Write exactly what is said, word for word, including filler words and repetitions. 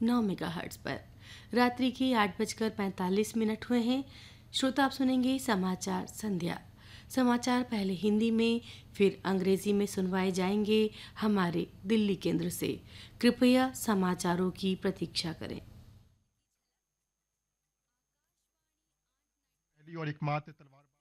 नौ megahertz पर। रात्रि के आठ बजकर पैंतालीस मिनट हुए हैं। श्रोता आप सुनेंगे समाचार संध्या। समाचार पहले हिंदी में फिर अंग्रेजी में सुनवाए जाएंगे हमारे दिल्ली केंद्र से। कृपया समाचारों की प्रतीक्षा करें। पहली और एकमात्र तलवार